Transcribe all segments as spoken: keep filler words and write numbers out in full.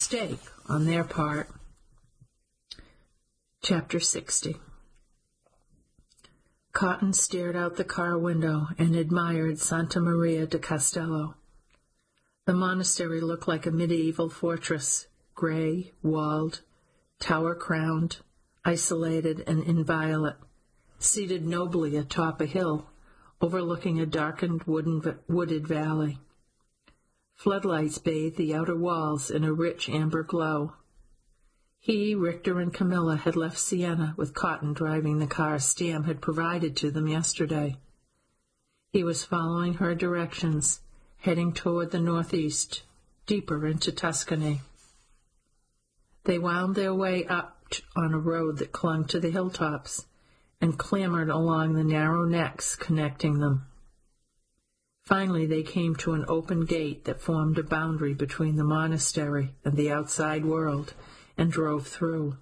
mistake on their part. Chapter sixty. Cotton stared out the car window and admired Santa Maria de Castello. The monastery looked like a medieval fortress, gray, walled, tower-crowned, isolated and inviolate, seated nobly atop a hill, overlooking a darkened wooden, wooded valley. Floodlights bathed the outer walls in a rich amber glow. He, Richter, and Camilla had left Siena with Cotton driving the car Stam had provided to them yesterday. He was following her directions, heading toward the northeast, deeper into Tuscany. They wound their way up on a road that clung to the hilltops and clambered along the narrow necks connecting them. Finally, they came to an open gate that formed a boundary between the monastery and the outside world, and drove through.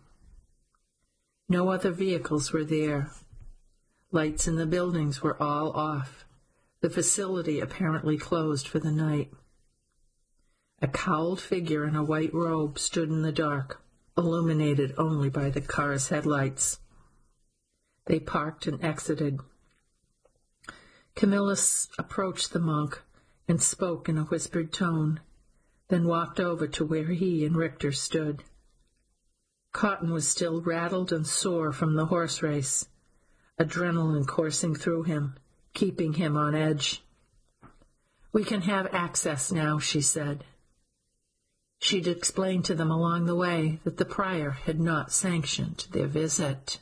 No other vehicles were there. Lights in the buildings were all off, the facility apparently closed for the night. A cowled figure in a white robe stood in the dark, illuminated only by the car's headlights. They parked and exited. Camilla approached the monk and spoke in a whispered tone, then walked over to where he and Richter stood. Cotton was still rattled and sore from the horse race, adrenaline coursing through him, keeping him on edge. "We can have access now," she said. She'd explained to them along the way that the prior had not sanctioned their visit.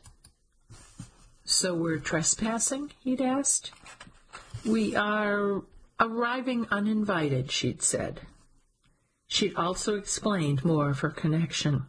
"So we're trespassing?" he'd asked. "We are arriving uninvited," she'd said. She'd also explained more of her connection.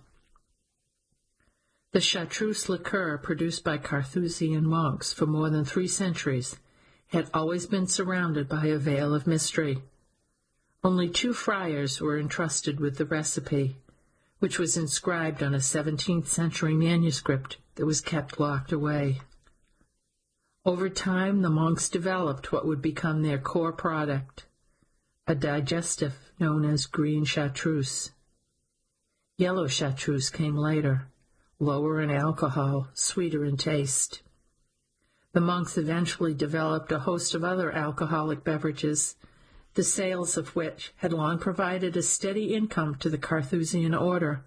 The chartreuse liqueur produced by Carthusian monks for more than three centuries had always been surrounded by a veil of mystery. Only two friars were entrusted with the recipe, which was inscribed on a seventeenth century manuscript that was kept locked away. Over time, the monks developed what would become their core product, a digestif known as green chartreuse. Yellow chartreuse came later, lower in alcohol, sweeter in taste. The monks eventually developed a host of other alcoholic beverages, the sales of which had long provided a steady income to the Carthusian order.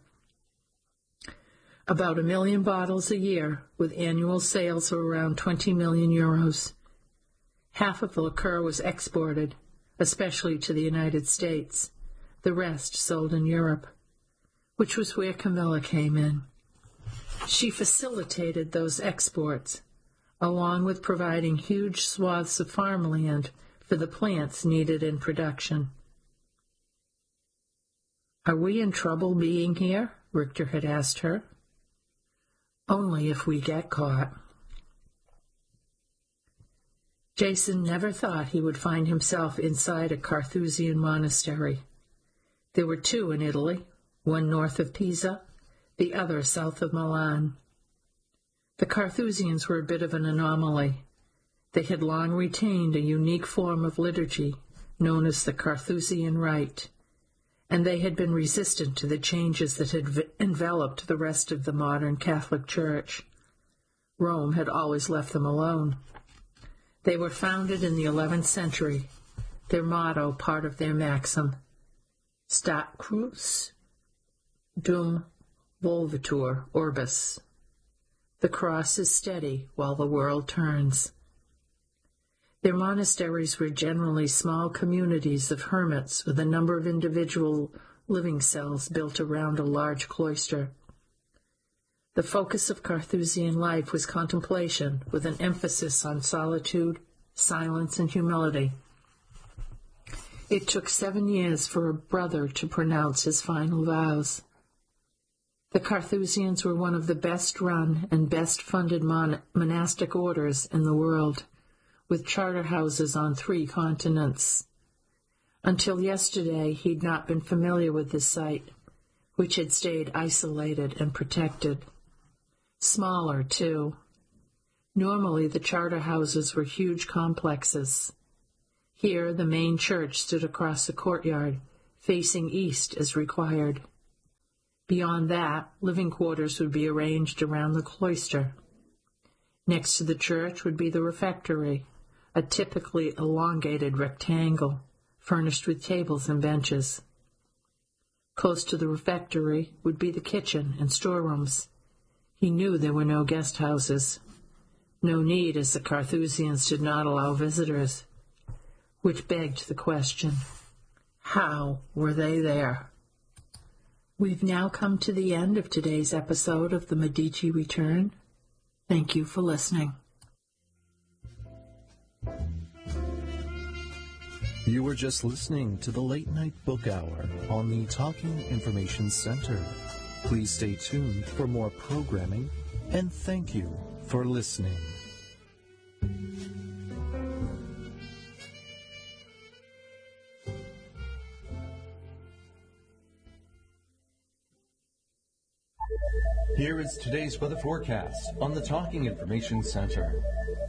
About a million bottles a year, with annual sales of around twenty million euros. Half of the liqueur was exported, especially to the United States. The rest sold in Europe, which was where Camilla came in. She facilitated those exports, along with providing huge swaths of farmland for the plants needed in production. "Are we in trouble being here?" Richter had asked her. "Only if we get caught." Jason never thought he would find himself inside a Carthusian monastery. There were two in Italy, one north of Pisa, the other south of Milan. The Carthusians were a bit of an anomaly. They had long retained a unique form of liturgy known as the Carthusian Rite, and they had been resistant to the changes that had v- enveloped the rest of the modern Catholic Church. Rome had always left them alone. They were founded in the eleventh century, their motto part of their maxim, Stat Crux Dum Volvitur Orbis. The cross is steady while the world turns. Their monasteries were generally small communities of hermits with a number of individual living cells built around a large cloister. The focus of Carthusian life was contemplation, with an emphasis on solitude, silence, and humility. It took seven years for a brother to pronounce his final vows. The Carthusians were one of the best-run and best-funded mon- monastic orders in the world, with charter houses on three continents. Until yesterday, he'd not been familiar with this site, which had stayed isolated and protected. Smaller, too. Normally, the charter houses were huge complexes. Here, the main church stood across the courtyard, facing east as required. Beyond that, living quarters would be arranged around the cloister. Next to the church would be the refectory, a typically elongated rectangle, furnished with tables and benches. Close to the refectory would be the kitchen and storerooms. He knew there were no guest houses. No need, as the Carthusians did not allow visitors. Which begged the question, how were they there? We've now come to the end of today's episode of The Medici Return. Thank you for listening. You were just listening to the Late Night Book Hour on the Talking Information Center. Please stay tuned for more programming, and thank you for listening. Here is today's weather forecast on the Talking Information Center.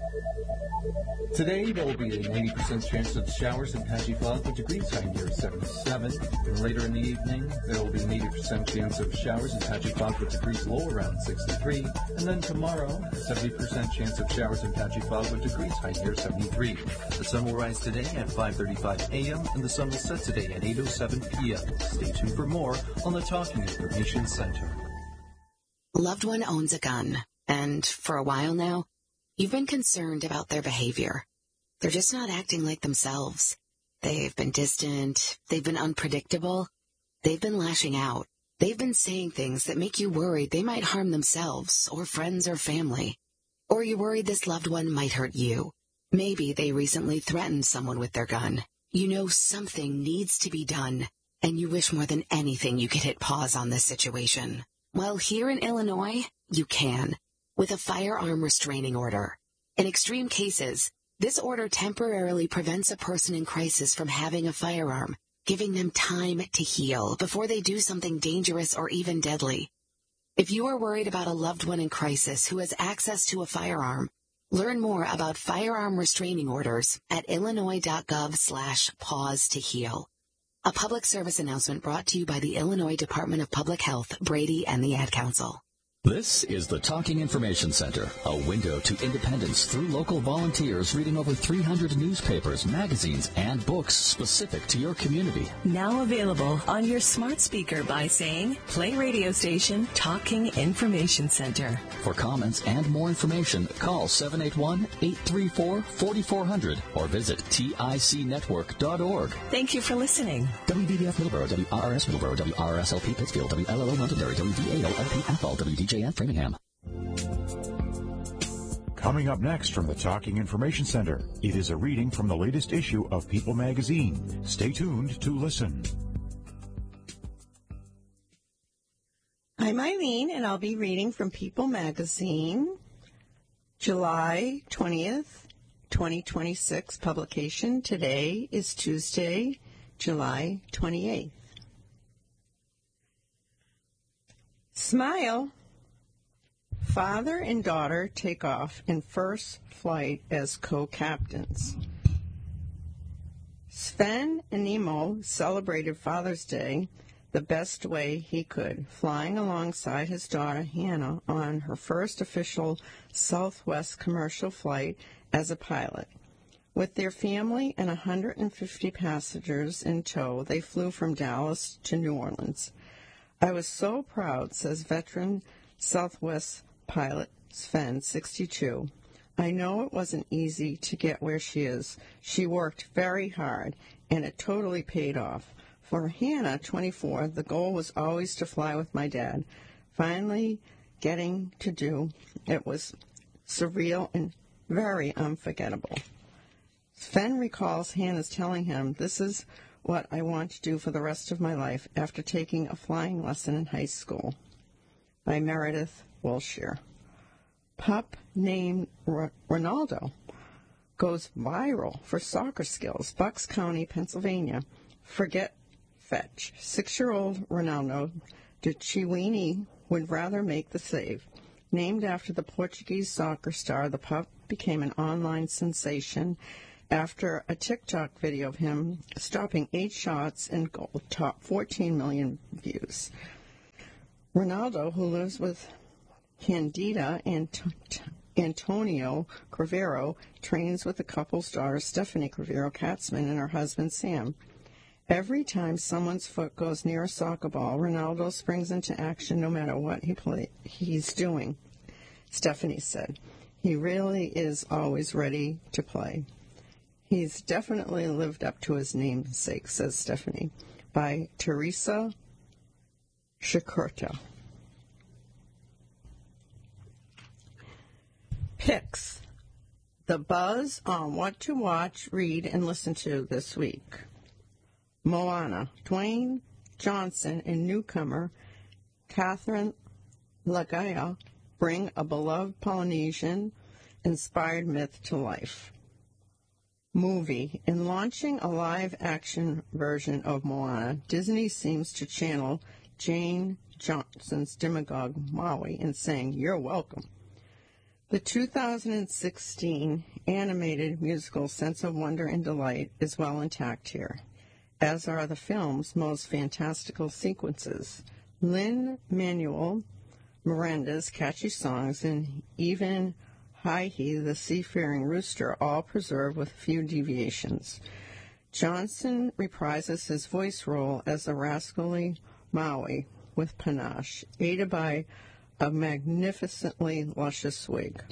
Today, there will be a ninety percent chance of showers and patchy fog with degrees high near seventy-seven. And later in the evening, there will be an eighty percent chance of showers and patchy fog with degrees low around sixty-three. And then tomorrow, a seventy percent chance of showers and patchy fog with degrees high near seventy-three. The sun will rise today at five thirty-five a.m. and the sun will set today at eight oh seven p.m. Stay tuned for more on the Talking Information Center. Loved one owns a gun, and for a while now, you've been concerned about their behavior. They're just not acting like themselves. They've been distant, they've been unpredictable, they've been lashing out. They've been saying things that make you worried they might harm themselves, or friends or family. Or you're worried this loved one might hurt you. Maybe they recently threatened someone with their gun. You know something needs to be done, and you wish more than anything you could hit pause on this situation. Well, here in Illinois, you can, with a firearm restraining order. In extreme cases, this order temporarily prevents a person in crisis from having a firearm, giving them time to heal before they do something dangerous or even deadly. If you are worried about a loved one in crisis who has access to a firearm, learn more about firearm restraining orders at illinois.gov slash pause to heal. A public service announcement brought to you by the Illinois Department of Public Health, Brady, and the Ad Council. This is the Talking Information Center, a window to independence through local volunteers reading over three hundred newspapers, magazines, and books specific to your community. Now available on your smart speaker by saying, play radio station Talking Information Center. For comments and more information, call seven eight one, eight three four, four four zero zero or visit tic network dot org. Thank you for listening. W B B F Middleborough, W R R S Middleborough, W R R S L P Pittsfield, W L L O Londonderry, W D A O L P Athol, W D J N Framingham. Coming up next from the Talking Information Center, it is a reading from the latest issue of People magazine. Stay tuned to listen. I'm Eileen, and I'll be reading from People magazine, July twentieth, twenty twenty-six publication. Today is Tuesday, July twenty-eighth. Smile. Father and daughter take off in first flight as co-captains. Sven and Nemo celebrated Father's Day the best way he could, flying alongside his daughter Hannah on her first official Southwest commercial flight as a pilot. With their family and one hundred fifty passengers in tow, they flew from Dallas to New Orleans. I was so proud, says veteran Southwest pilot Sven, sixty-two. I know it wasn't easy to get where she is. She worked very hard, and it totally paid off. For Hannah, twenty-four, the goal was always to fly with my dad. Finally getting to do it was surreal and very unforgettable. Sven recalls Hannah's telling him, "This is what I want to do for the rest of my life," after taking a flying lesson in high school. By Meredith Wilshire. Pup named R- Ronaldo goes viral for soccer skills. Bucks County, Pennsylvania. Forget fetch. Six-year-old Ronaldo de Chiwini would rather make the save. Named after the Portuguese soccer star, the pup became an online sensation after a TikTok video of him stopping eight shots and goal topped fourteen million views. Ronaldo, who lives with Candida Ant- Antonio Crivero, trains with the couple's daughter Stephanie Crivero Katzman and her husband Sam. Every time someone's foot goes near a soccer ball, Ronaldo springs into action no matter what he play, he's doing. Stephanie said, "He really is always ready to play. He's definitely lived up to his namesake," says Stephanie, by Teresa Shikurta. Picks. The buzz on what to watch, read, and listen to this week. Moana. Dwayne Johnson and newcomer Catherine Lagaya bring a beloved Polynesian-inspired myth to life. Movie. In launching a live-action version of Moana, Disney seems to channel Jane Johnson's demagogue Maui in saying, "You're welcome." The two thousand sixteen animated musical Sense of Wonder and Delight is well intact here, as are the film's most fantastical sequences. Lin-Manuel Miranda's catchy songs and even Hi-He the Seafaring Rooster all preserved with few deviations. Johnson reprises his voice role as the rascally Maui with panache, aided by a magnificently luscious wig.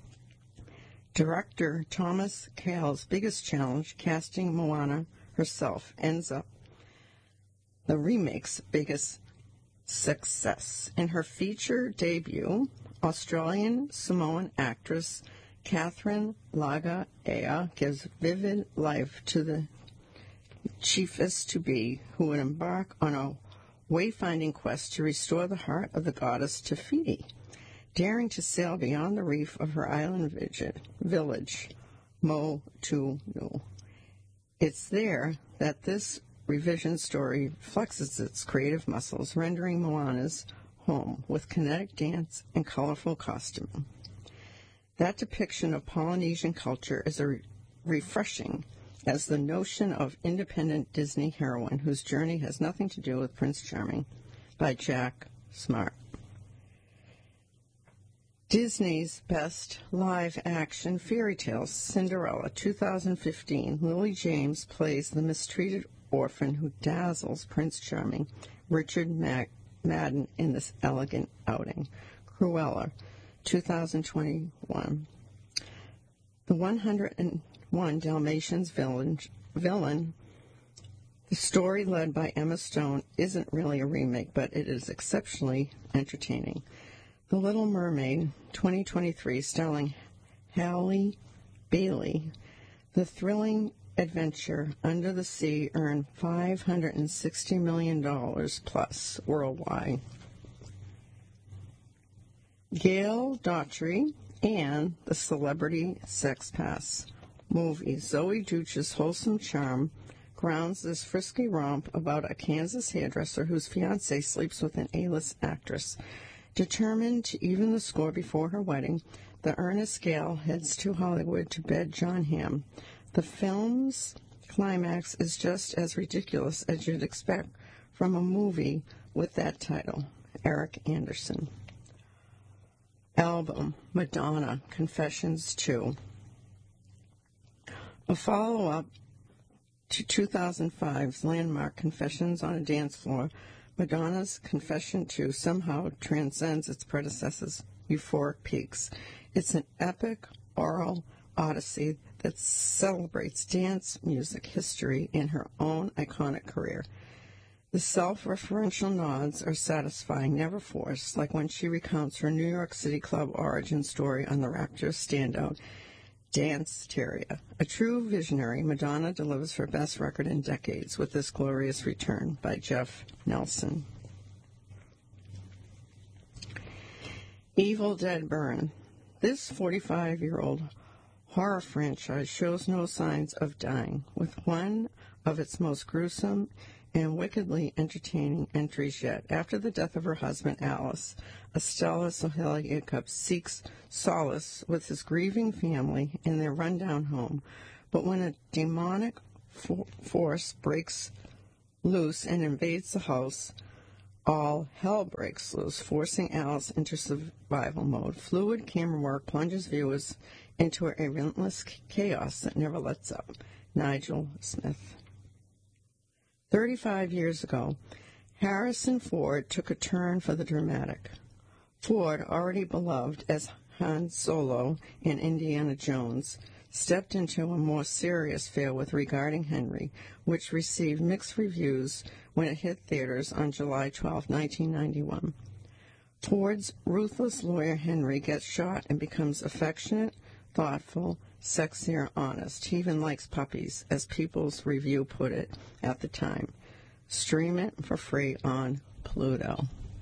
Director Thomas Kahl's biggest challenge, casting Moana herself, ends up the remake's biggest success. In her feature debut, Australian Samoan actress Catherine Lagaya gives vivid life to the chiefess-to-be who would embark on a wayfinding quest to restore the heart of the goddess Te Fiti, daring to sail beyond the reef of her island village, Motunui. It's there that this revision story flexes its creative muscles, rendering Moana's home with kinetic dance and colorful costume. That depiction of Polynesian culture is a re- refreshing as the notion of independent Disney heroine whose journey has nothing to do with Prince Charming, by Jack Smart. Disney's Best Live-Action Fairy Tales, Cinderella, two thousand fifteen. Lily James plays the mistreated orphan who dazzles Prince Charming, Richard Mag- Madden, in this elegant outing. Cruella, two thousand twenty-one. The one hundred one Dalmatians villain, villain, the story led by Emma Stone, isn't really a remake, but it is exceptionally entertaining. The Little Mermaid, twenty twenty-three, starring Halle Bailey. The thrilling adventure Under the Sea earned five hundred sixty million dollars plus worldwide. Gail Daughtry and the Celebrity Sex Pass movie. Zoe Deutch's wholesome charm grounds this frisky romp about a Kansas hairdresser whose fiancé sleeps with an A-list actress. Determined to even the score before her wedding, the earnest Gail heads to Hollywood to bed John Hamm. The film's climax is just as ridiculous as you'd expect from a movie with that title. Eric Anderson. Album, Madonna, Confessions two. A follow-up to two thousand five's landmark Confessions on a Dance Floor, Madonna's Confession two somehow transcends its predecessor's euphoric peaks. It's an epic oral odyssey that celebrates dance music history in her own iconic career. The self-referential nods are satisfying, never forced, like when she recounts her New York City club origin story on the Rapture standout, Danceteria. A true visionary, Madonna delivers her best record in decades with this glorious return, by Jeff Nelson. Evil Dead Burn. This forty-five-year-old horror franchise shows no signs of dying, with one of its most gruesome and wickedly entertaining entries yet. After the death of her husband, Alice, Estella Sohila seeks solace with his grieving family in their rundown home. But when a demonic fo- force breaks loose and invades the house, All hell breaks loose, forcing Alice into survival mode. Fluid camera work plunges viewers into a relentless chaos that never lets up. Nigel Smith. Thirty-five years ago, Harrison Ford took a turn for the dramatic. Ford, already beloved as Han Solo in Indiana Jones, stepped into a more serious fare with Regarding Henry, which received mixed reviews when it hit theaters on July twelfth, nineteen ninety-one. Ford's ruthless lawyer Henry gets shot and becomes affectionate, thoughtful, sexier, honest. He even likes puppies, as People's Review put it at the time. Stream it for free on Pluto.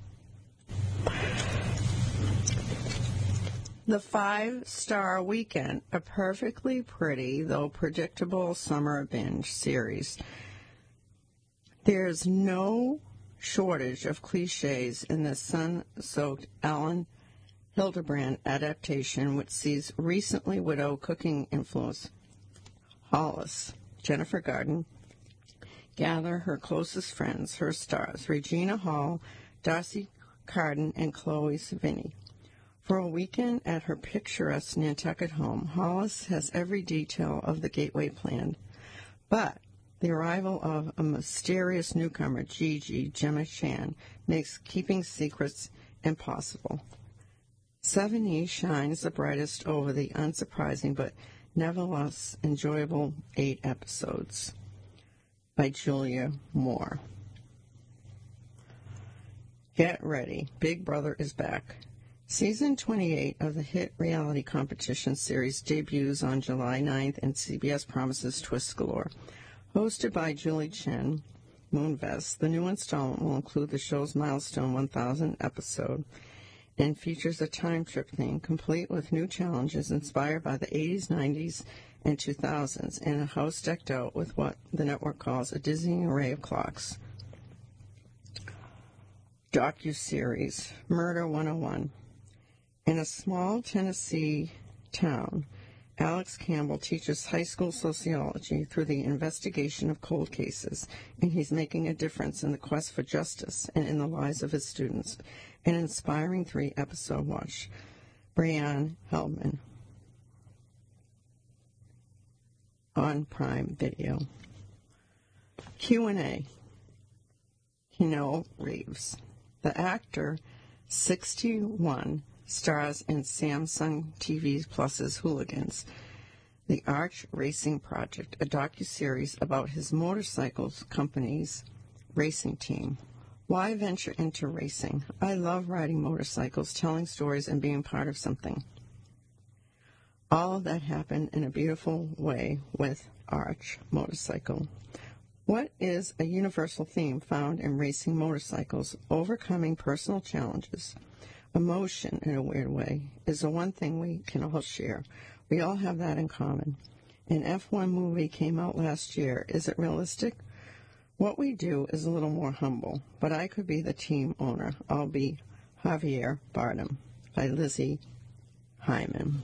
The Five-Star Weekend, a perfectly pretty, though predictable summer binge series. There's no shortage of cliches in this sun-soaked Alan Hildebrand adaptation, which sees recently widowed cooking influence Hollis, Jennifer Garden, gather her closest friends, her stars, Regina Hall, Darcy Carden, and Chloe Sevigny. For a weekend at her picturesque Nantucket home, Hollis has every detail of the gateway planned. But the arrival of a mysterious newcomer, Gigi Gemma Chan, makes keeping secrets impossible. Sevigny shines the brightest over the unsurprising but nevertheless enjoyable eight episodes. By Julia Moore. Get ready. Big Brother is back. Season twenty-eight of the hit reality competition series debuts on July ninth, and C B S promises twists galore. Hosted by Julie Chen Moonves, the new installment will include the show's milestone one thousandth episode and features a time trip theme complete with new challenges inspired by the eighties, nineties, and two thousands, and a house decked out with what the network calls a dizzying array of clocks. Docuseries Murder one oh one. In a small Tennessee town, Alex Campbell teaches high school sociology through the investigation of cold cases, and he's making a difference in the quest for justice and in the lives of his students. An inspiring three-episode watch. Brianne Hellman on Prime Video. Q and A. Keanu Reeves. The actor, sixty-one, stars in Samsung T V Plus's Hooligans, the Arch Racing Project, a docuseries about his motorcycles company's racing team. Why venture into racing? I love riding motorcycles, telling stories, and being part of something. All of that happened in a beautiful way with Arch Motorcycle. What is a universal theme found in racing motorcycles? Overcoming personal challenges. Emotion, in a weird way, is the one thing we can all share. We all have that in common. An F one movie came out last year. Is it realistic? What we do is a little more humble, but I could be the team owner. I'll be Javier Bardem by Lizzie Hyman.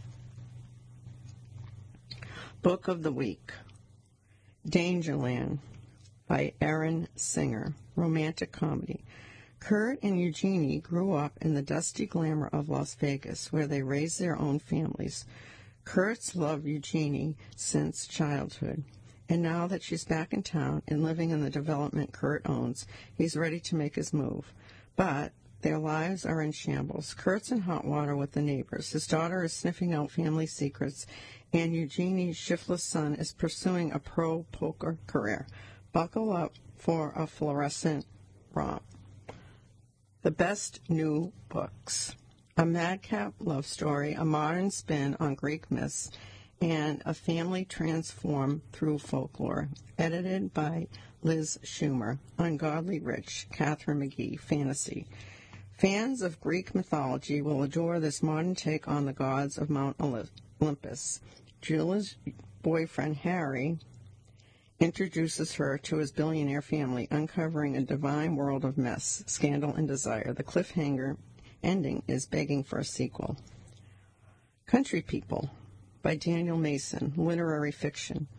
Book of the Week. Dangerland by Erin Singer, romantic comedy. Kurt and Eugenie grew up in the dusty glamour of Las Vegas, where they raised their own families. Kurt's loved Eugenie since childhood, and now that she's back in town and living in the development Kurt owns, he's ready to make his move. But their lives are in shambles. Kurt's in hot water with the neighbors. His daughter is sniffing out family secrets, and Eugenie's shiftless son is pursuing a pro poker career. Buckle up for a fluorescent romp. The best new books. A madcap love story, a modern spin on Greek myths, and a family transformed through folklore. Edited by Liz Schumer. Ungodly Rich, Catherine McGee, Fantasy. Fans of Greek mythology will adore this modern take on the gods of Mount Olympus. Julia's boyfriend, Harry, introduces her to his billionaire family, uncovering a divine world of mess, scandal, and desire. The cliffhanger ending is begging for a sequel. Country People by Daniel Mason, literary fiction.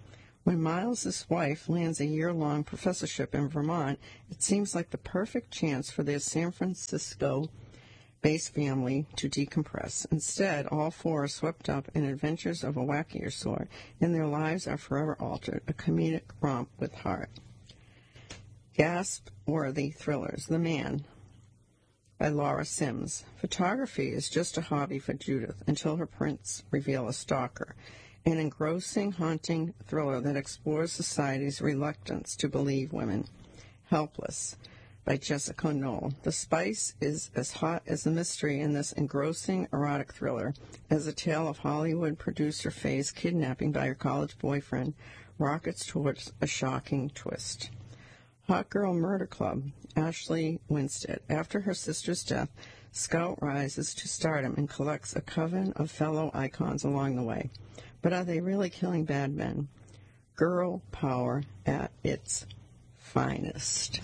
When Miles's wife lands a year-long professorship in Vermont, it seems like the perfect chance for their San Francisco-based family to decompress. Instead, all four are swept up in adventures of a wackier sort, and their lives are forever altered, a comedic romp with heart. Gasp-worthy thrillers. The Man by Laura Sims. Photography is just a hobby for Judith until her prints reveal a stalker. An engrossing, haunting thriller that explores society's reluctance to believe women. Helpless by Jessica Knoll. The spice is as hot as the mystery in this engrossing erotic thriller as the tale of Hollywood producer Faye's kidnapping by her college boyfriend rockets towards a shocking twist. Hot Girl Murder Club. Ashley Winstead. After her sister's death, Scout rises to stardom and collects a coven of fellow icons along the way. But are they really killing bad men? Girl power at its finest.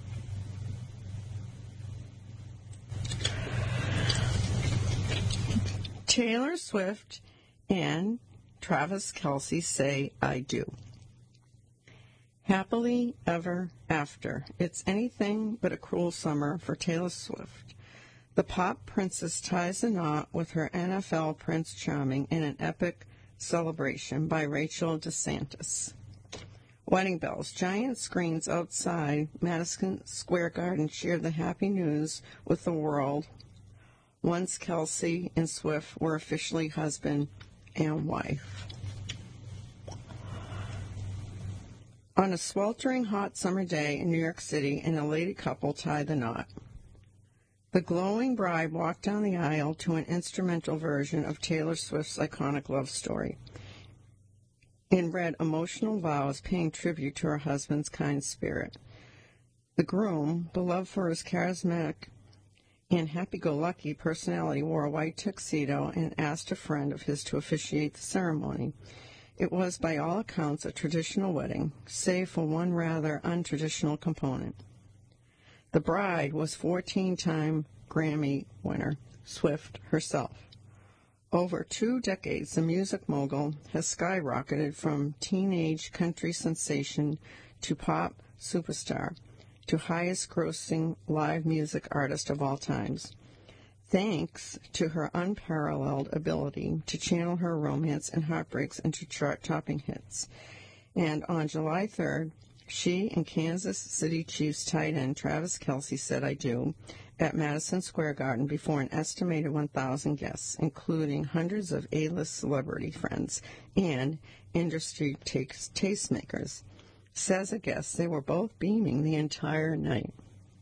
Taylor Swift and Travis Kelce say I do. Happily ever after. It's anything but a cruel summer for Taylor Swift. The pop princess ties a knot with her N F L Prince Charming in an epic celebration by Rachel DeSantis. Wedding bells. Giant screens outside Madison Square Garden shared the happy news with the world. Once Kelce and Swift were officially husband and wife. On a sweltering hot summer day in New York City, an elated couple tied the knot. The glowing bride walked down the aisle to an instrumental version of Taylor Swift's iconic love story and read emotional vows paying tribute to her husband's kind spirit. The groom, beloved for his charismatic and happy-go-lucky personality, wore a white tuxedo and asked a friend of his to officiate the ceremony. It was, by all accounts, a traditional wedding, save for one rather untraditional component. The bride was fourteen-time Grammy winner, Swift herself. Over two decades, the music mogul has skyrocketed from teenage country sensation to pop superstar to highest-grossing live music artist of all times, thanks to her unparalleled ability to channel her romance and heartbreaks into chart-topping hits. And on July third, she and Kansas City Chiefs tight end Travis Kelce said I do at Madison Square Garden before an estimated one thousand guests, including hundreds of A-list celebrity friends and industry tastemakers. Says a guest they were both beaming the entire night.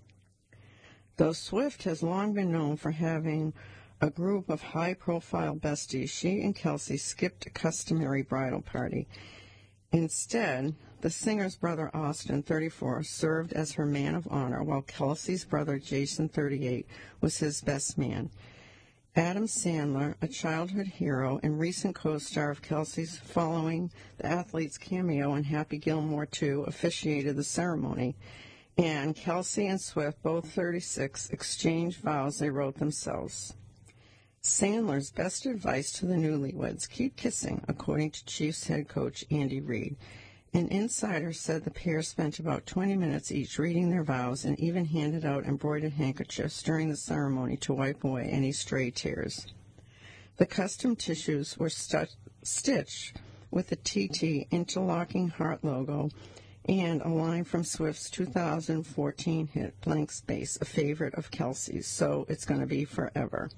Though Swift has long been known for having a group of high-profile besties, she and Kelce skipped a customary bridal party. Instead, the singer's brother Austin, thirty-four, served as her man of honor, while Kelce's brother Jason, thirty-eight, was his best man. Adam Sandler, a childhood hero and recent co-star of Kelce's following the athlete's cameo in Happy Gilmore two, officiated the ceremony, and Kelce and Swift, both thirty-six, exchanged vows they wrote themselves. Sandler's best advice to the newlyweds, keep kissing, according to Chiefs head coach Andy Reid. An insider said the pair spent about twenty minutes each reading their vows and even handed out embroidered handkerchiefs during the ceremony to wipe away any stray tears. The custom tissues were stu- stitched with the T T interlocking heart logo and a line from Swift's two thousand fourteen hit Blank Space, a favorite of Kelce's, so it's going to be forever.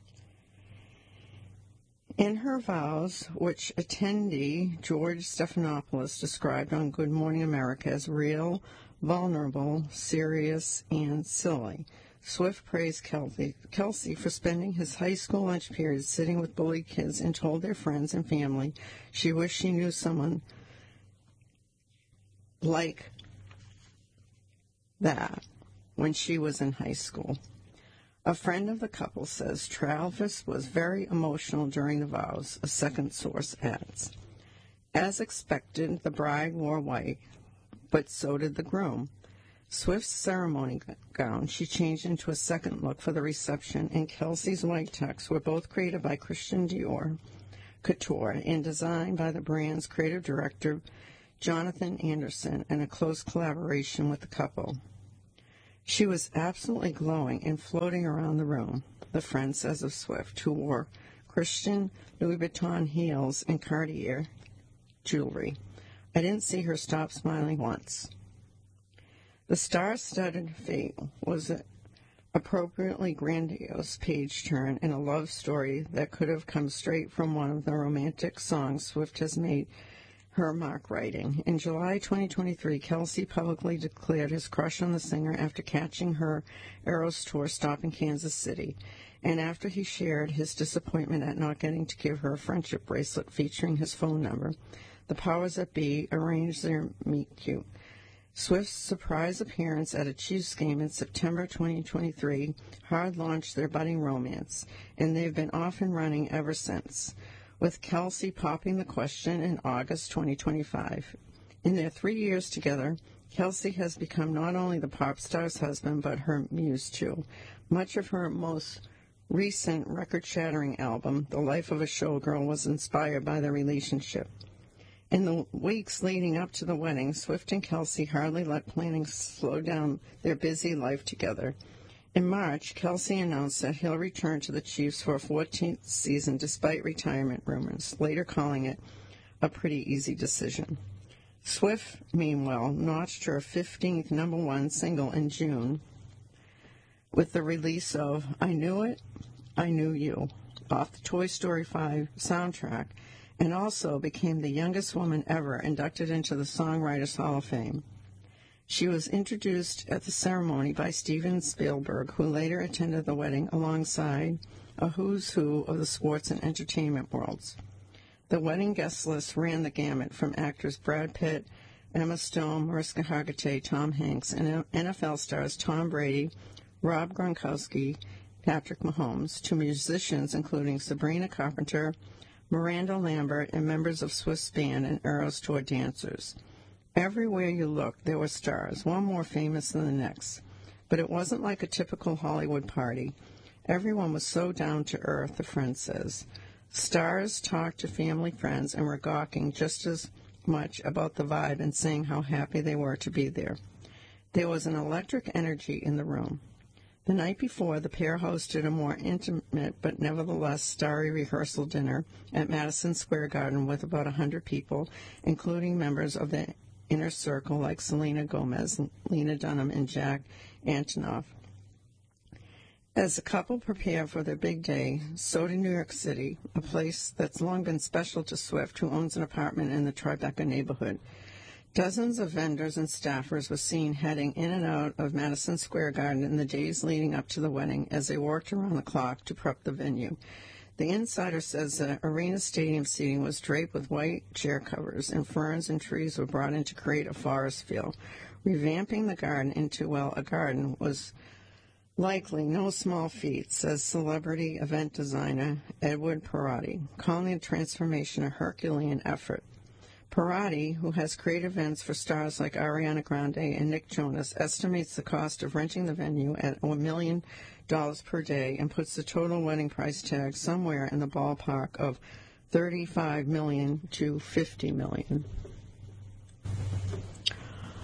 In her vows, which attendee George Stephanopoulos described on Good Morning America as real, vulnerable, serious, and silly, Swift praised Kelce, Kelce for spending his high school lunch period sitting with bullied kids and told their friends and family she wished she knew someone like that when she was in high school. A friend of the couple says Travis was very emotional during the vows, a second source adds. As expected, the bride wore white, but so did the groom. Swift's ceremony gown she changed into a second look for the reception, and Kelce's white tux were both created by Christian Dior Couture and designed by the brand's creative director Jonathan Anderson, in a close collaboration with the couple. She was absolutely glowing and floating around the room, the friend says of Swift, who wore Christian Louis Vuitton heels and Cartier jewelry. I didn't see her stop smiling once. The star-studded fate was an appropriately grandiose page turn in a love story that could have come straight from one of the romantic songs Swift has made her mark writing. In July twenty twenty-three, Kelsey publicly declared his crush on the singer after catching her Eras Tour stop in Kansas City, and after he shared his disappointment at not getting to give her a friendship bracelet featuring his phone number. The powers that be arranged their meet-cute. Swift's surprise appearance at a Chiefs game in September twenty twenty-three hard-launched their budding romance, and they've been off and running ever since, with Kelsey popping the question in August twenty twenty-five. In their three years together, Kelsey has become not only the pop star's husband, but her muse, too. Much of her most recent record-shattering album, The Life of a Showgirl, was inspired by their relationship. In the weeks leading up to the wedding, Swift and Kelsey hardly let planning slow down their busy life together. In March, Kelsey announced that he'll return to the Chiefs for a fourteenth season despite retirement rumors, later calling it a pretty easy decision. Swift, meanwhile, notched her fifteenth number one single in June with the release of I Knew It, I Knew You, off the Toy Story five soundtrack, and also became the youngest woman ever inducted into the Songwriters Hall of Fame. She was introduced at the ceremony by Steven Spielberg, who later attended the wedding alongside a who's who of the sports and entertainment worlds. The wedding guest list ran the gamut from actors Brad Pitt, Emma Stone, Mariska Hargitay, Tom Hanks, and N F L stars Tom Brady, Rob Gronkowski, Patrick Mahomes, to musicians including Sabrina Carpenter, Miranda Lambert, and members of Swift's band and Eras Tour dancers. Everywhere you looked, there were stars, one more famous than the next. But it wasn't like a typical Hollywood party. Everyone was so down to earth, the friend says. Stars talked to family friends and were gawking just as much about the vibe and saying how happy they were to be there. There was an electric energy in the room. The night before, the pair hosted a more intimate but nevertheless starry rehearsal dinner at Madison Square Garden with about one hundred people, including members of the inner circle like Selena Gomez, Lena Dunham, and Jack Antonoff. As the couple prepared for their big day, so did New York City, a place that's long been special to Swift, who owns an apartment in the Tribeca neighborhood. Dozens of vendors and staffers were seen heading in and out of Madison Square Garden in the days leading up to the wedding as they worked around the clock to prep the venue. The insider says the arena stadium seating was draped with white chair covers, and ferns and trees were brought in to create a forest feel. Revamping the garden into, well, a garden was likely no small feat, says celebrity event designer Edward Parati, calling the transformation a Herculean effort. Parati, who has created events for stars like Ariana Grande and Nick Jonas, estimates the cost of renting the venue at a million dollars per day and puts the total wedding price tag somewhere in the ballpark of thirty-five million dollars to fifty million dollars.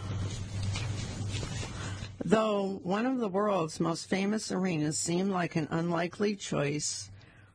Though one of the world's most famous arenas seemed like an unlikely choice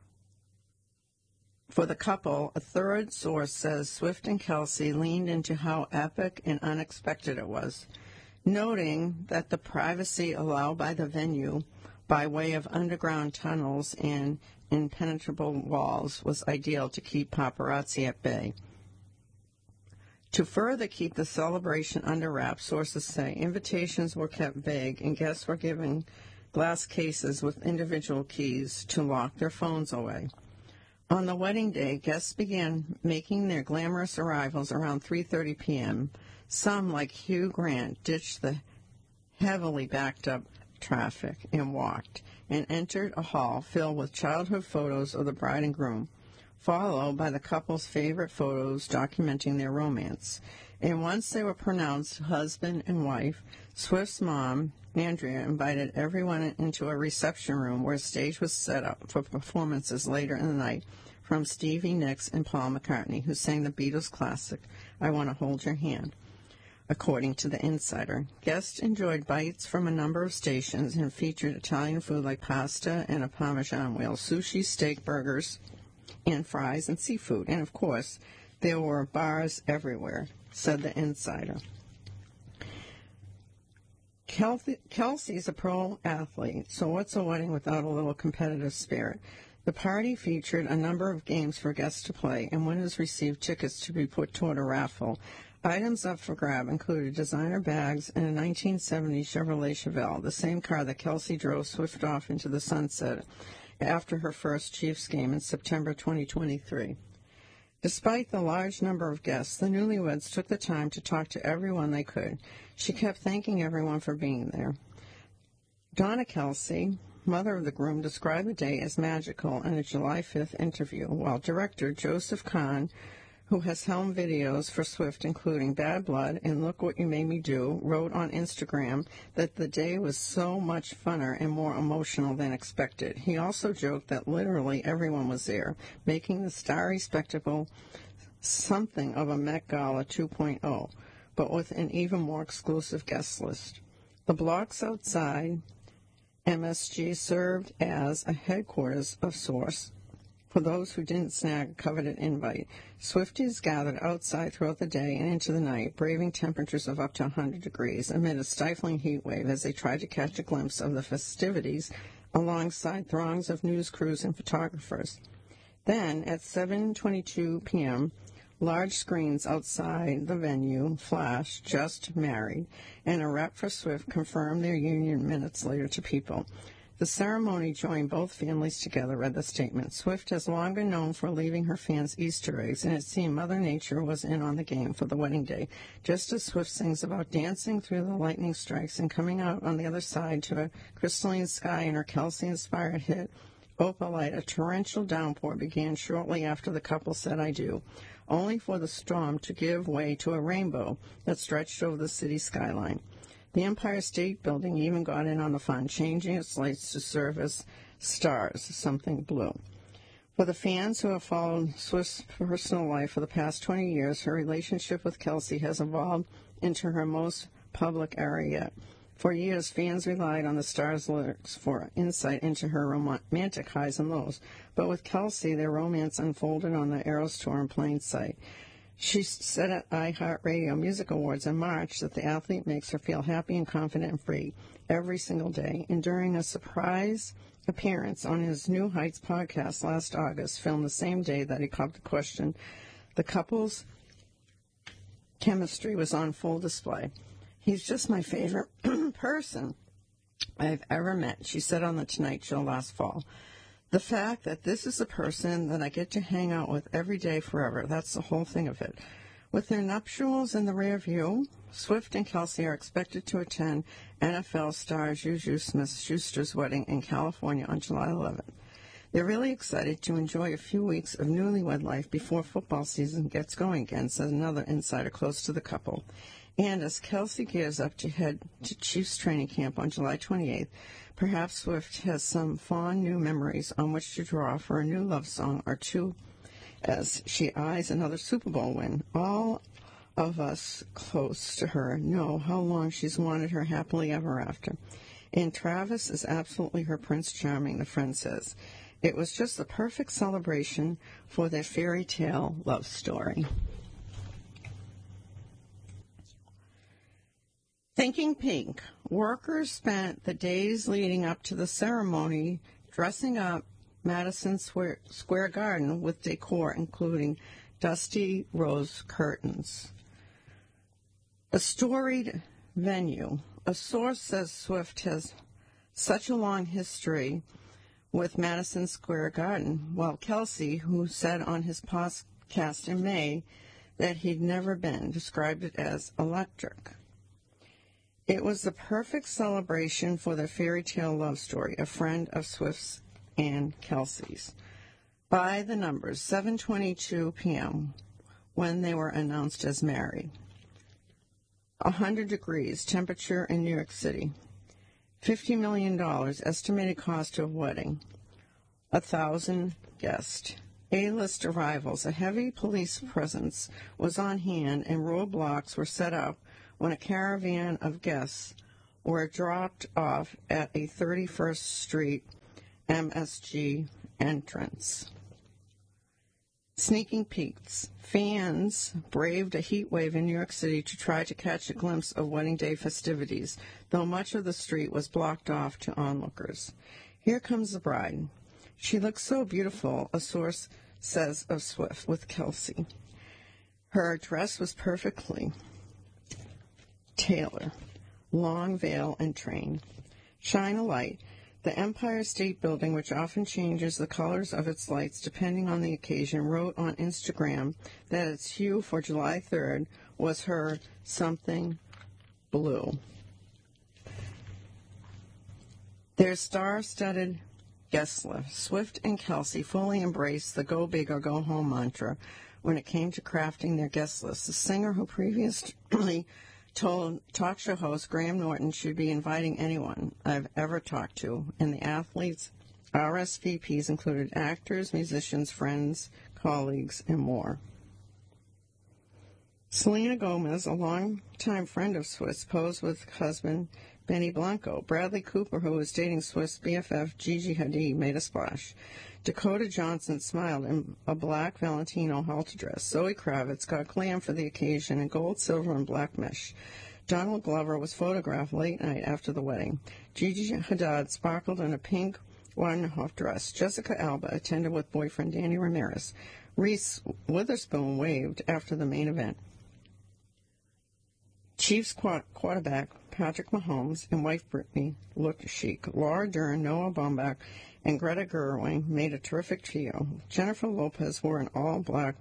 for the couple, a third source says Swift and Kelsey leaned into how epic and unexpected it was, noting that the privacy allowed by the venue by way of underground tunnels and impenetrable walls was ideal to keep paparazzi at bay. To further keep the celebration under wraps, sources say invitations were kept vague and guests were given glass cases with individual keys to lock their phones away. On the wedding day, guests began making their glamorous arrivals around three thirty p.m. Some, like Hugh Grant, ditched the heavily backed-up traffic and walked and entered a hall filled with childhood photos of the bride and groom, followed by the couple's favorite photos documenting their romance. And once they were pronounced husband and wife, Swift's mom, Andrea invited everyone into a reception room where a stage was set up for performances later in the night from Stevie Nicks and Paul McCartney, who sang the Beatles classic, I Want to Hold Your Hand. According to The Insider, guests enjoyed bites from a number of stations and featured Italian food like pasta and a Parmesan wheel, sushi, steak, burgers, and fries and seafood. And, of course, there were bars everywhere, said The Insider. Kelsey's a pro athlete, so what's a wedding without a little competitive spirit? The party featured a number of games for guests to play, and winners received tickets to be put toward a raffle. Items up for grab included designer bags and a nineteen seventy Chevrolet Chevelle, the same car that Kelsey drove swift off into the sunset after her first Chiefs game in September twenty twenty-three. Despite the large number of guests, the newlyweds took the time to talk to everyone they could. She kept thanking everyone for being there. Donna Kelsey, mother of the groom, described the day as magical in a July fifth interview, while director Joseph Kahn, who has helmed videos for Swift, including Bad Blood and Look What You Made Me Do, wrote on Instagram that the day was so much funner and more emotional than expected. He also joked that literally everyone was there, making the starry spectacle something of a Met Gala two point oh, but with an even more exclusive guest list. The blocks outside M S G served as a headquarters of sorts for those who didn't snag a coveted invite. Swifties gathered outside throughout the day and into the night, braving temperatures of up to one hundred degrees amid a stifling heat wave as they tried to catch a glimpse of the festivities alongside throngs of news crews and photographers. Then, at seven twenty-two p.m., large screens outside the venue flashed "Just Married," and a rep for Swift confirmed their union minutes later to People. The ceremony joined both families together, read the statement. Swift has long been known for leaving her fans Easter eggs, and it seemed Mother Nature was in on the game for the wedding day. Just as Swift sings about dancing through the lightning strikes and coming out on the other side to a crystalline sky in her Kelsey-inspired hit, Opalite, a torrential downpour began shortly after the couple said I do, only for the storm to give way to a rainbow that stretched over the city skyline. The Empire State Building even got in on the fun, changing its lights to serve as stars, something blue. For the fans who have followed Swift's personal life for the past twenty years, her relationship with Kelsey has evolved into her most public area yet. For years, fans relied on the star's lyrics for insight into her romantic highs and lows. But with Kelsey, their romance unfolded on the Eras Tour in plain sight. She said at iHeartRadio Music Awards in March that the athlete makes her feel happy and confident and free every single day. And during a surprise appearance on his New Heights podcast last August, filmed the same day that he caught the question, the couple's chemistry was on full display. He's just my favorite person I've ever met, she said on The Tonight Show last fall. The fact that this is a person that I get to hang out with every day forever, that's the whole thing of it. With their nuptials in the rear view, Swift and Kelsey are expected to attend N F L star Juju Smith-Schuster's wedding in California on July eleventh. They're really excited to enjoy a few weeks of newlywed life before football season gets going again, said another insider close to the couple. And as Kelsey gears up to head to Chiefs training camp on July twenty-eighth, perhaps Swift has some fond new memories on which to draw for a new love song or two as she eyes another Super Bowl win. All of us close to her know how long she's wanted her happily ever after. And Travis is absolutely her Prince Charming, the friend says. It was just the perfect celebration for their fairy tale love story. Thinking Pink. Workers spent the days leading up to the ceremony dressing up Madison Square, Square Garden with decor including dusty rose curtains. A storied venue. A source says Swift has such a long history with Madison Square Garden, while Kelsey, who said on his podcast in May that he'd never been, described it as electric. It was the perfect celebration for their fairy tale love story, a friend of Swift's and Kelsey's. By the numbers, seven twenty-two p.m., when they were announced as married. one hundred degrees temperature in New York City. fifty million dollars estimated cost of wedding. A thousand guests. A-list arrivals. A heavy police presence was on hand and roadblocks were set up when a caravan of guests were dropped off at a thirty-first Street M S G entrance. Sneaking peeks. Fans braved a heat wave in New York City to try to catch a glimpse of wedding day festivities, though much of the street was blocked off to onlookers. Here comes the bride. She looks so beautiful, a source says of Swift with Kelsey. Her dress was perfectly tailored, long veil and train. Shine a light. The Empire State Building, which often changes the colors of its lights depending on the occasion, wrote on Instagram that its hue for July third was her something blue. Their star-studded guest list, Swift and Kelsey, fully embraced the go big or go home mantra when it came to crafting their guest list. The singer, who previously told talk show host Graham Norton should be inviting anyone I've ever talked to, and the athletes' R S V Ps included actors, musicians, friends, colleagues, and more. Selena Gomez, a longtime friend of Swift's, posed with husband Benny Blanco. Bradley Cooper, who was dating Swift's B F F Gigi Hadid, made a splash. Dakota Johnson smiled in a black Valentino halter dress. Zoe Kravitz got glam for the occasion in gold, silver, and black mesh. Donald Glover was photographed late night after the wedding. Gigi Hadid sparkled in a pink Wardenhoff dress. Jessica Alba attended with boyfriend Danny Ramirez. Reese Witherspoon waved after the main event. Chiefs quarterback Patrick Mahomes and wife Brittany looked chic. Laura Dern, Noah Baumbach, and Greta Gerwig made a terrific trio. Jennifer Lopez wore an all-black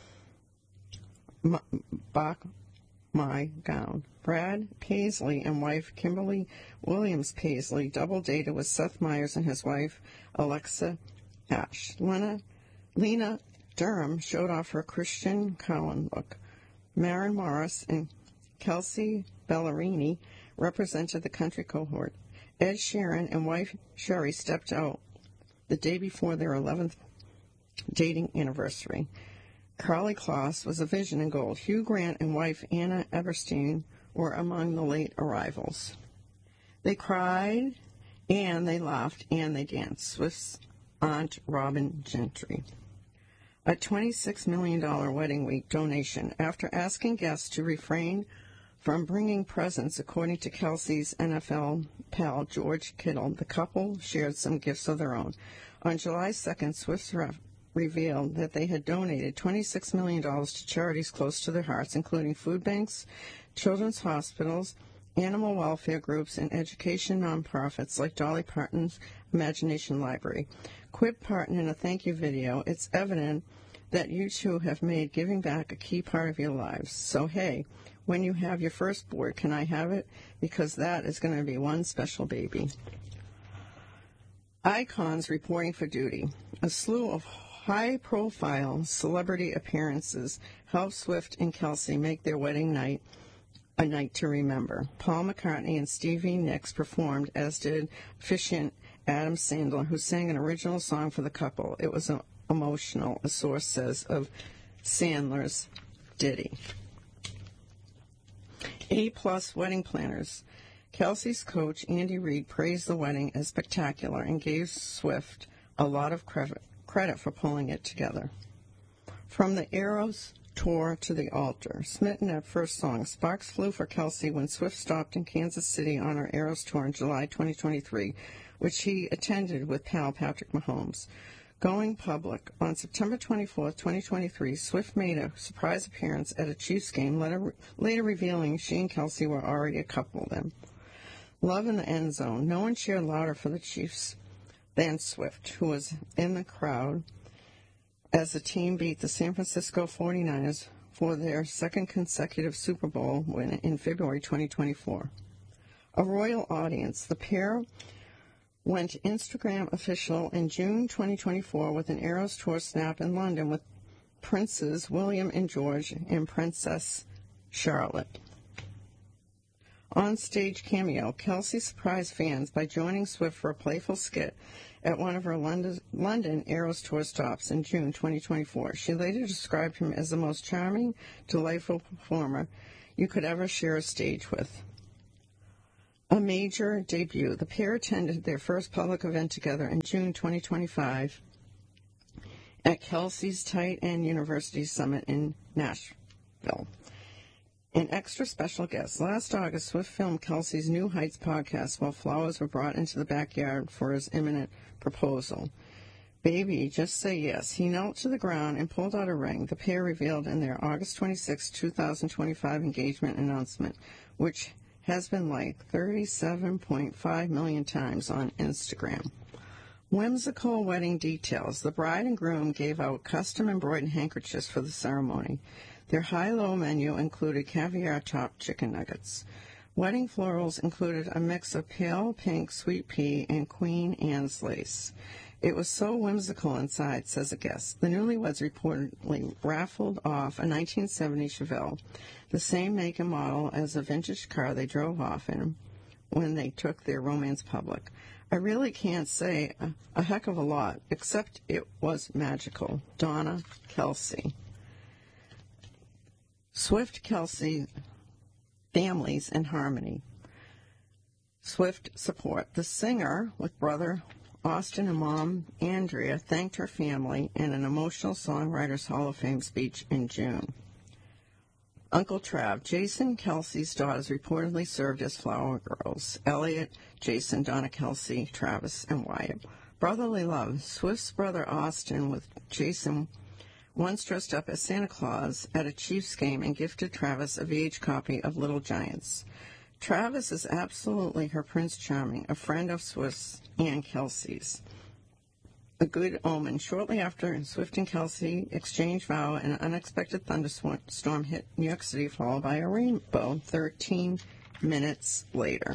Bach my gown. Brad Paisley and wife Kimberly Williams Paisley double-dated with Seth Meyers and his wife Alexa Ash. Lena, Lena Durham showed off her Christian Cowan look. Maren Morris and Kelsey Ballerini represented the country cohort. Ed Sheeran and wife Sherry stepped out the day before their eleventh dating anniversary. Carly Kloss was a vision in gold. Hugh Grant and wife Anna Eberstein were among the late arrivals. They cried, and they laughed, and they danced. Swift's aunt Robin Gentry. A twenty-six million dollars wedding week donation. After asking guests to refrain from bringing presents, according to Kelsey's N F L pal George Kittle, the couple shared some gifts of their own. On July second, Swift re- revealed that they had donated twenty-six million dollars to charities close to their hearts, including food banks, children's hospitals, animal welfare groups, and education nonprofits like Dolly Parton's Imagination Library. Quip Parton in a thank you video, it's evident that you two have made giving back a key part of your lives. So, hey, when you have your first boy, can I have it? Because that is going to be one special baby. Icons reporting for duty. A slew of high-profile celebrity appearances helped Swift and Kelsey make their wedding night a night to remember. Paul McCartney and Stevie Nicks performed, as did officiant Adam Sandler, who sang an original song for the couple. It was emotional, a source says, of Sandler's ditty. A-plus wedding planners. Kelsey's coach, Andy Reid, praised the wedding as spectacular and gave Swift a lot of credit for pulling it together. From the Eras Tour to the altar. Smitten at first song, sparks flew for Kelsey when Swift stopped in Kansas City on her Eras Tour in July twenty twenty-three, which he attended with pal Patrick Mahomes. Going public, on September twenty-fourth, twenty twenty-three, Swift made a surprise appearance at a Chiefs game, later, later revealing she and Kelsey were already a couple then. Love in the end zone. No one cheered louder for the Chiefs than Swift, who was in the crowd as the team beat the San Francisco forty-niners for their second consecutive Super Bowl win in February twenty twenty-four. A royal audience. The pair went Instagram official in June twenty twenty-four with an Eras Tour snap in London with Princes William and George and Princess Charlotte. On-stage cameo, Kelsey surprised fans by joining Swift for a playful skit at one of her London, London Eras Tour stops in June twenty twenty-four. She later described him as the most charming, delightful performer you could ever share a stage with. A major debut. The pair attended their first public event together in June twenty twenty-five at Kelsey's Tight End University Summit in Nashville. An extra special guest. Last August, Swift filmed Kelsey's New Heights podcast while flowers were brought into the backyard for his imminent proposal. Baby, just say yes. He knelt to the ground and pulled out a ring. The pair revealed in their August twenty-sixth, twenty twenty-five engagement announcement, which has been liked thirty-seven point five million times on Instagram. Whimsical wedding details. The bride and groom gave out custom embroidered handkerchiefs for the ceremony. Their high-low menu included caviar-topped chicken nuggets. Wedding florals included a mix of pale pink sweet pea and Queen Anne's lace. It was so whimsical inside, says a guest. The newlyweds reportedly raffled off a nineteen seventy Chevelle, the same make and model as the vintage car they drove off in when they took their romance public. I really can't say a, a heck of a lot, except it was magical. Donna Kelsey. Swift Kelsey families in harmony. Swift support. The singer, with brother Austin and mom Andrea, thanked her family in an emotional Songwriters Hall of Fame speech in June. Uncle Trav. Jason Kelsey's daughters reportedly served as flower girls. Elliot, Jason, Donna Kelsey, Travis, and Wyatt. Brotherly love. Swift's brother Austin with Jason once dressed up as Santa Claus at a Chiefs game and gifted Travis a V H copy of Little Giants. Travis is absolutely her Prince Charming, a friend of Swift's and Kelsey's. A good omen. Shortly after Swift and Kelsey exchanged vow, an unexpected thunderstorm hit New York City, followed by a rainbow thirteen minutes later.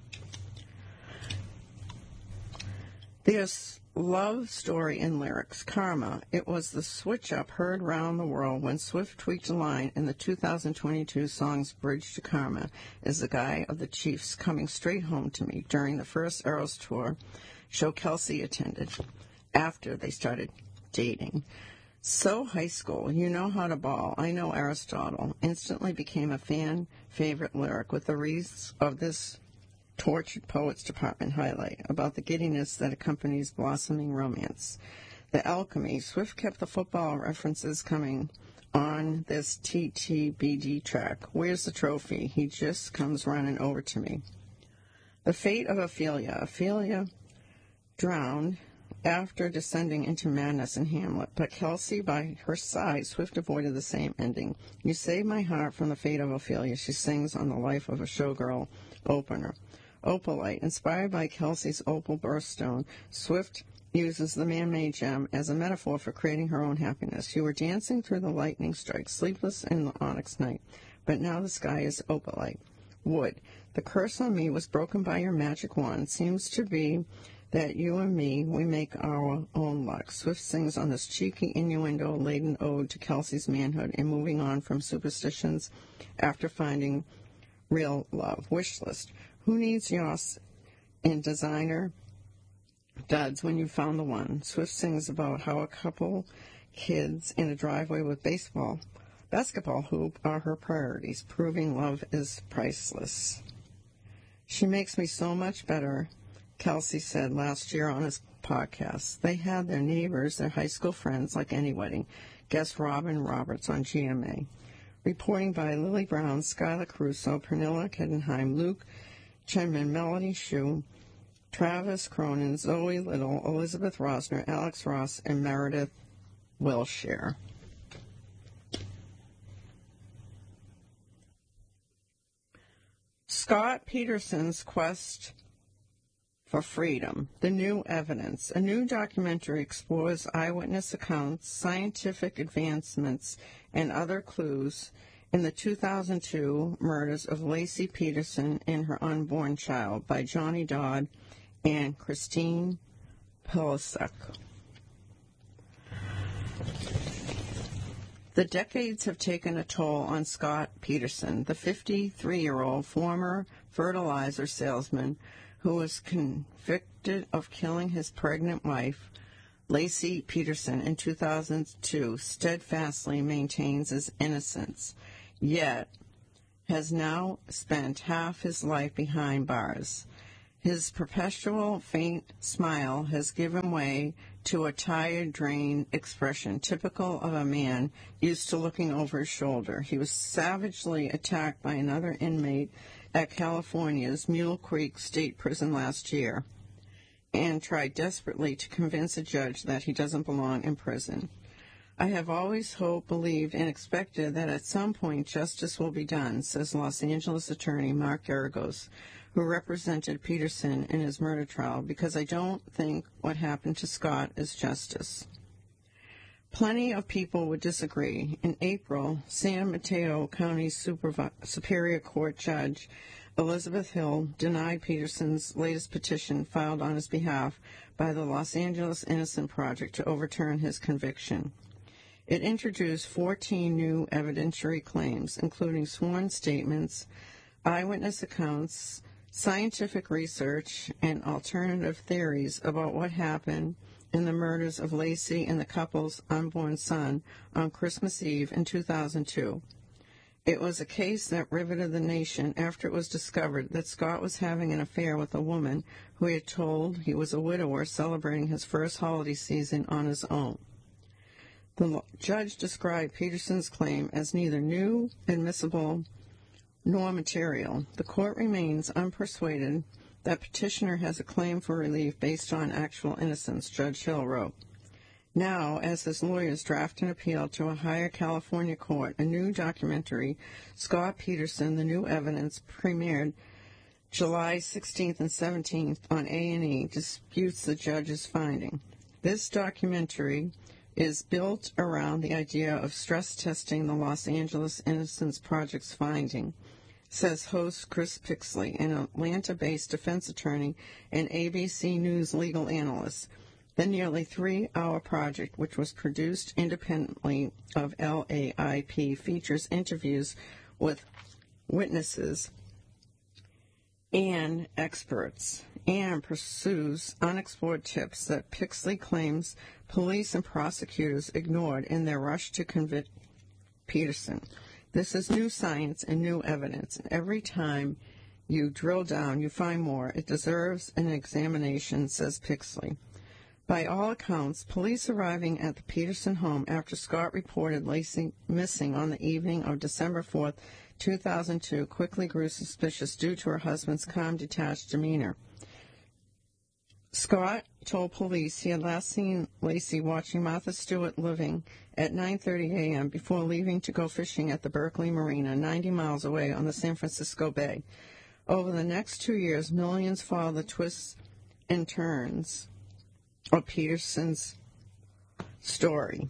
There's love story in lyrics. Karma. It was the switch-up heard round the world when Swift tweaked a line in the two thousand twenty-two song's Bridge to Karma is the guy of the Chiefs coming straight home to me during the first Eras Tour show Kelsey attended after they started dating. So high school, you know how to ball. I know Aristotle. Instantly became a fan favorite lyric with the wreaths of this Tortured Poets Department highlight about the giddiness that accompanies blossoming romance. The alchemy. Swift kept the football references coming on this T T B D track. Where's the trophy? He just comes running over to me. The fate of Ophelia. Ophelia drowned after descending into madness in Hamlet, but Kelsey by her side, Swift avoided the same ending. You saved my heart from the fate of Ophelia, she sings on the Life of a Showgirl opener. Opalite. Inspired by Kelsey's opal birthstone, Swift uses the man-made gem as a metaphor for creating her own happiness. You were dancing through the lightning strike, sleepless in the onyx night, but now the sky is opalite. Wood. The curse on me was broken by your magic wand. Seems to be that you and me, we make our own luck. Swift sings on this cheeky innuendo-laden ode to Kelsey's manhood and moving on from superstitions after finding real love. Wish list. Who needs Yoss and designer duds when you found the one? Swift sings about how a couple kids in a driveway with baseball, basketball hoop are her priorities, proving love is priceless. She makes me so much better, Kelsey said last year on his podcast. They had their neighbors, their high school friends, like any wedding. Guest Robin Roberts on G M A. Reporting by Lily Brown, Skylar Caruso, Pernilla Kedenheim, Luke Chenman, Melody Shue, Travis Cronin, Zoe Little, Elizabeth Rosner, Alex Ross, and Meredith Wilshire. Scott Peterson's quest for freedom, the new evidence. A new documentary explores eyewitness accounts, scientific advancements, and other clues in the two thousand two murders of Laci Peterson and her unborn child by Johnny Dodd and Christine Pilasek. The decades have taken a toll on Scott Peterson, the fifty-three-year-old former fertilizer salesman who was convicted of killing his pregnant wife, Laci Peterson, in two thousand two, steadfastly maintains his innocence, yet has now spent half his life behind bars. His perpetual faint smile has given way to a tired, drained expression typical of a man used to looking over his shoulder. He was savagely attacked by another inmate at California's Mule Creek State Prison last year and tried desperately to convince a judge that he doesn't belong in prison. I have always hoped, believed, and expected that at some point justice will be done, says Los Angeles attorney Mark Geragos, who represented Peterson in his murder trial, because I don't think what happened to Scott is justice. Plenty of people would disagree. In April, San Mateo County Supervi- Superior Court Judge Elizabeth Hill denied Peterson's latest petition filed on his behalf by the Los Angeles Innocent Project to overturn his conviction. It introduced fourteen new evidentiary claims, including sworn statements, eyewitness accounts, scientific research, and alternative theories about what happened in the murders of Laci and the couple's unborn son on Christmas Eve in two thousand two. It was a case that riveted the nation after it was discovered that Scott was having an affair with a woman who he had told he was a widower celebrating his first holiday season on his own. The judge described Peterson's claim as neither new, admissible, nor material. The court remains unpersuaded that petitioner has a claim for relief based on actual innocence, Judge Hill wrote. Now, as his lawyers draft an appeal to a higher California court, a new documentary, Scott Peterson, The New Evidence, premiered July sixteenth and seventeenth on A and E, disputes the judge's finding. This documentary is built around the idea of stress testing the Los Angeles Innocence Project's finding, says host Chris Pixley, an Atlanta-based defense attorney and A B C News legal analyst. The nearly three-hour project, which was produced independently of L A I P, features interviews with witnesses and experts, and pursues unexplored tips that Pixley claims police and prosecutors ignored in their rush to convict Peterson. This is new science and new evidence, and every time you drill down, you find more. It deserves an examination, says Pixley. By all accounts, police arriving at the Peterson home after Scott reported Laci missing on the evening of December fourth, two thousand two, quickly grew suspicious due to her husband's calm, detached demeanor. Scott told police he had last seen Laci watching Martha Stewart living at nine thirty a.m. before leaving to go fishing at the Berkeley Marina, ninety miles away on the San Francisco Bay. Over the next two years, millions followed the twists and turns of Peterson's story.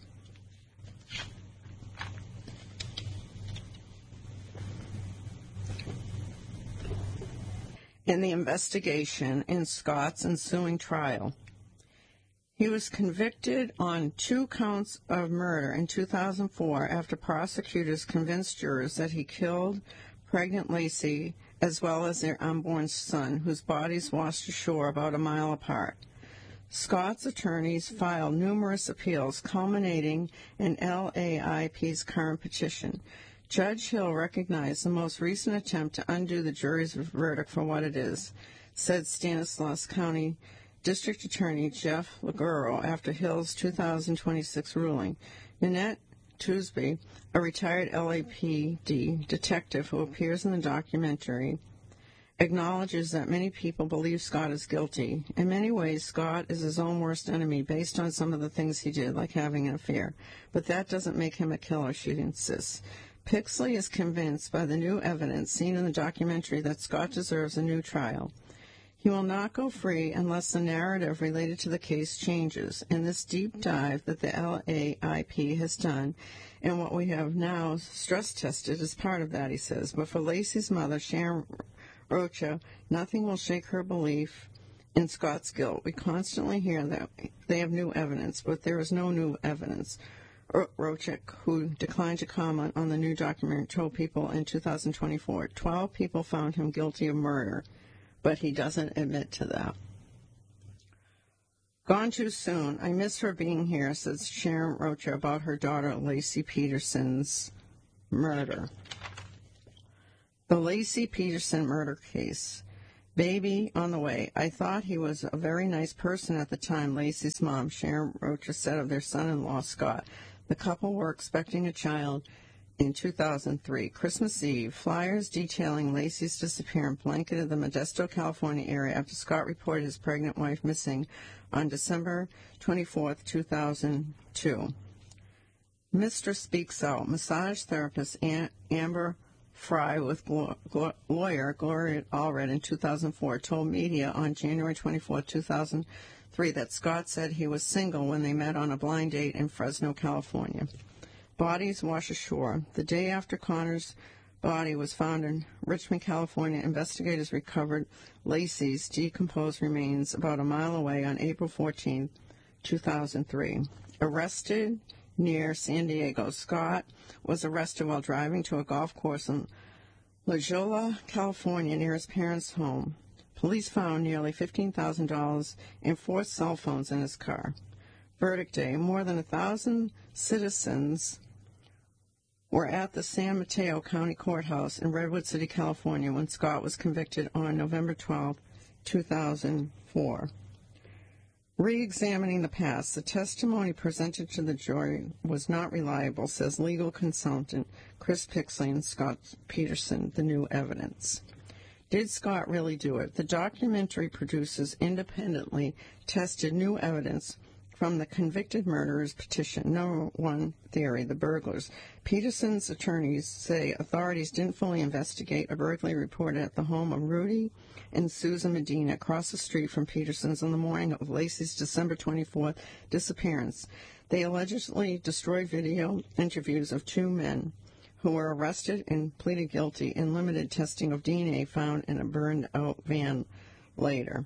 In the investigation in Scott's ensuing trial, he was convicted on two counts of murder in two thousand four after prosecutors convinced jurors that he killed pregnant Laci as well as their unborn son, whose bodies washed ashore about a mile apart. Scott's attorneys filed numerous appeals, culminating in L A I P's current petition. Judge Hill recognized the most recent attempt to undo the jury's verdict for what it is, said Stanislaus County District Attorney Jeff Liguro after Hill's two thousand twenty-six ruling. Nanette Toosby, a retired L A P D detective who appears in the documentary, acknowledges that many people believe Scott is guilty. In many ways, Scott is his own worst enemy based on some of the things he did, like having an affair. But that doesn't make him a killer, she insists. Pixley is convinced by the new evidence seen in the documentary that Scott deserves a new trial. He will not go free unless the narrative related to the case changes, and this deep dive that the L A I P has done and what we have now stress tested is part of that, he says. But for Laci's mother, Sharon Rocha, nothing will shake her belief in Scott's guilt. We constantly hear that they have new evidence, but there is no new evidence. Rochek, who declined to comment on the new documentary, told People in two thousand twenty-four, twelve people found him guilty of murder, but he doesn't admit to that. Gone too soon. I miss her being here, says Sharon Rocha about her daughter Laci Peterson's murder. The Laci Peterson murder case. Baby on the way. I thought he was a very nice person at the time, Laci's mom, Sharon Rocha, said of their son-in-law, Scott. The couple were expecting a child in two thousand three. Christmas Eve, flyers detailing Laci's disappearance blanketed the Modesto, California area after Scott reported his pregnant wife missing on December twenty-fourth, two thousand two. Mister Speaks Out. Massage therapist Amber Fry with glo- glo- lawyer Gloria Allred in two thousand four told media on January twenty-fourth, two thousand three that Scott said he was single when they met on a blind date in Fresno, California. Bodies wash ashore. The day after Connor's body was found in Richmond, California, investigators recovered Laci's decomposed remains about a mile away on April fourteenth, two thousand three. Arrested near San Diego, Scott was arrested while driving to a golf course in La Jolla, California, near his parents' home. Police found nearly fifteen thousand dollars and four cell phones in his car. Verdict day. More than a thousand citizens were at the San Mateo County Courthouse in Redwood City, California, when Scott was convicted on November twelfth, two thousand four. Re-examining the past, the testimony presented to the jury was not reliable, says legal consultant Chris Pixley and Scott Peterson, the new evidence. Did Scott really do it? The documentary producers independently tested new evidence from the convicted murderer's petition. Number one theory, the burglars. Peterson's attorneys say authorities didn't fully investigate a burglary reported at the home of Rudy and Susan Medina across the street from Peterson's on the morning of Laci's December twenty-fourth disappearance. They allegedly destroyed video interviews of two men who were arrested and pleaded guilty in limited testing of D N A found in a burned-out van later.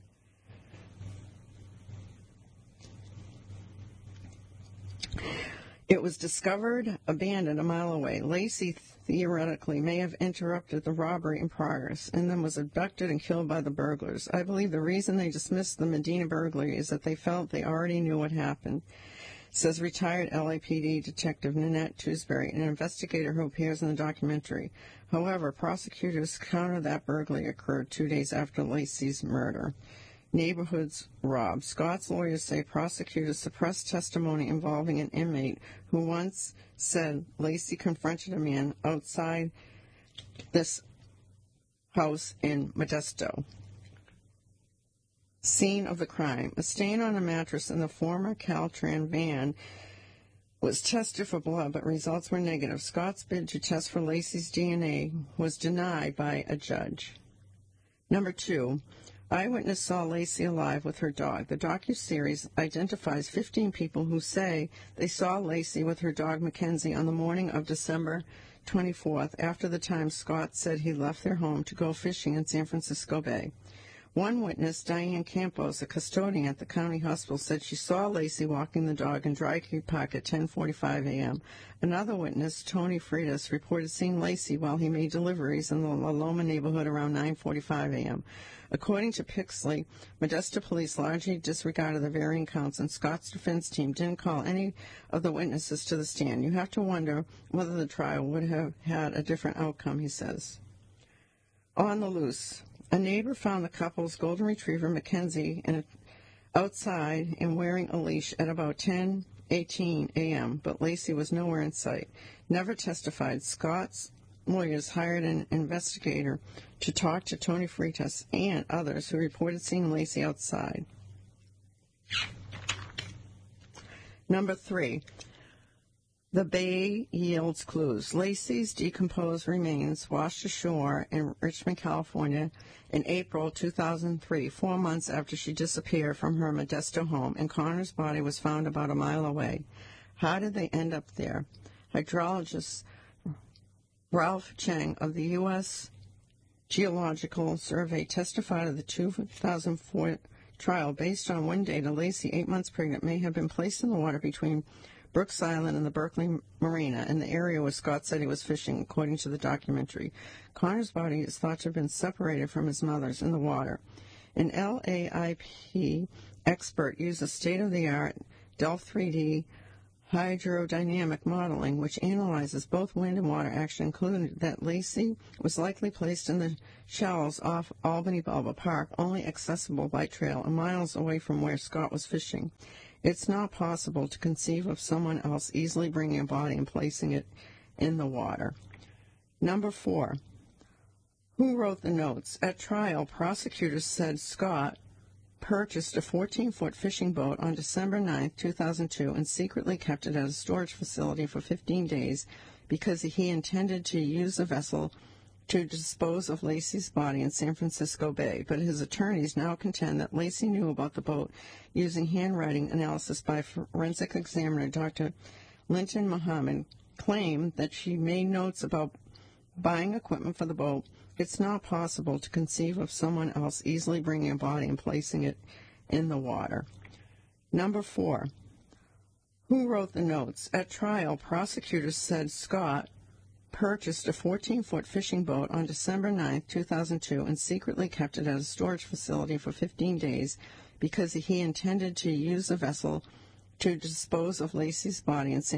It was discovered abandoned a mile away. Laci theoretically may have interrupted the robbery in progress and then was abducted and killed by the burglars. I believe the reason they dismissed the Medina burglary is that they felt they already knew what happened, says retired L A P D Detective Nanette Tewsbury, an investigator who appears in the documentary. However, prosecutors counter that burglary occurred two days after Laci's murder. Neighborhoods robbed. Scott's lawyers say prosecutors suppressed testimony involving an inmate who once said Laci confronted a man outside this house in Modesto. Scene of the crime. A stain on a mattress in the former Caltran van was tested for blood, but results were negative. Scott's bid to test for Laci's D N A was denied by a judge. Number two, eyewitness saw Laci alive with her dog. The docuseries identifies fifteen people who say they saw Laci with her dog Mackenzie on the morning of December twenty-fourth, after the time Scott said he left their home to go fishing in San Francisco Bay. One witness, Diane Campos, a custodian at the county hospital, said she saw Laci walking the dog in Dry Creek Park at ten forty-five a.m. Another witness, Tony Freitas, reported seeing Laci while he made deliveries in the La Loma neighborhood around nine forty-five a.m. According to Pixley, Modesto police largely disregarded the varying counts, and Scott's defense team didn't call any of the witnesses to the stand. You have to wonder whether the trial would have had a different outcome, he says. On the loose. A neighbor found the couple's golden retriever, Mackenzie, in a, outside and wearing a leash at about ten eighteen a.m., but Laci was nowhere in sight. Never testified. Scott's lawyers hired an investigator to talk to Tony Freitas and others who reported seeing Laci outside. Number three. The bay yields clues. Laci's decomposed remains washed ashore in Richmond, California in April two thousand three, four months after she disappeared from her Modesto home, and Connor's body was found about a mile away. How did they end up there? Hydrologist Ralph Cheng of the U S Geological Survey testified at the two thousand four trial based on one data Laci, eight months pregnant, may have been placed in the water between Brooks Island and the Berkeley Marina, in the area where Scott said he was fishing, according to the documentary. Connor's body is thought to have been separated from his mother's in the water. An L A I P expert used a state-of-the-art Delft three D hydrodynamic modeling, which analyzes both wind and water action, concluded that Lacey was likely placed in the shallows off Albany Balboa Park, only accessible by trail and miles away from where Scott was fishing. It's not possible to conceive of someone else easily bringing a body and placing it in the water. Number four, who wrote the notes? At trial, prosecutors said Scott purchased a fourteen-foot fishing boat on December ninth, two thousand two, and secretly kept it at a storage facility for fifteen days because he intended to use the vessel to dispose of Lacey's body in San Francisco Bay. But his attorneys now contend that Lacey knew about the boat using handwriting analysis by forensic examiner Doctor Linton Muhammad, claimed that she made notes about buying equipment for the boat. It's not possible to conceive of someone else easily bringing a body and placing it in the water. Number four, who wrote the notes? At trial, prosecutors said Scott purchased a fourteen-foot fishing boat on December ninth, two thousand two, and secretly kept it at a storage facility for fifteen days because he intended to use the vessel to dispose of Lacey's body in San